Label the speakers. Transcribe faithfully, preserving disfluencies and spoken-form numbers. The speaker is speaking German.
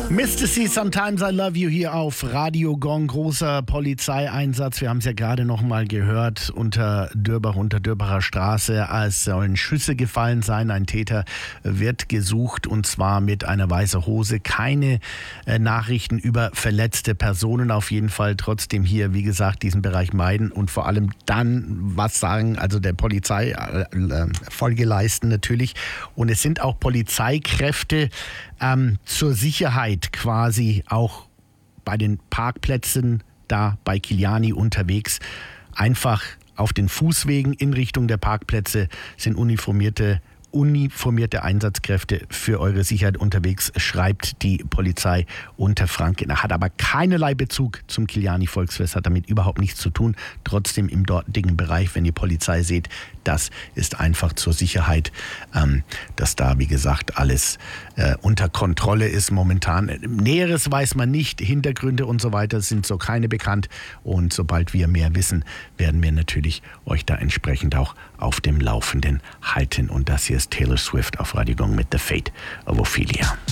Speaker 1: Mister C, Sometimes I Love You hier auf Radio Gong. Großer Polizeieinsatz. Wir haben es ja gerade noch mal gehört unter Dürbach, unter Dürbacher Straße. Es sollen Schüsse gefallen sein. Ein Täter wird gesucht und zwar mit einer weißen Hose. Keine äh, Nachrichten über verletzte Personen. Auf jeden Fall trotzdem hier, wie gesagt, diesen Bereich meiden und vor allem dann was sagen, also der Polizei äh, äh, Folge leisten natürlich. Und es sind auch Polizeikräfte ähm, zur Sicherheit quasi auch bei den Parkplätzen da bei Kyliani unterwegs. Einfach auf den Fußwegen in Richtung der Parkplätze sind uniformierte uniformierte Einsatzkräfte für eure Sicherheit unterwegs, schreibt die Polizei Unterfranken. Hat aber keinerlei Bezug zum Kyliani-Volksfest, hat damit überhaupt nichts zu tun. Trotzdem im dortigen Bereich, wenn die Polizei seht, das ist einfach zur Sicherheit, ähm, dass da, wie gesagt, alles äh, unter Kontrolle ist momentan. Näheres weiß man nicht, Hintergründe und so weiter sind so keine bekannt. Und sobald wir mehr wissen, werden wir natürlich euch da entsprechend auch auf dem Laufenden halten. Und das hier ist Taylor Swift auf Radio Gong mit The Fate of Ophelia.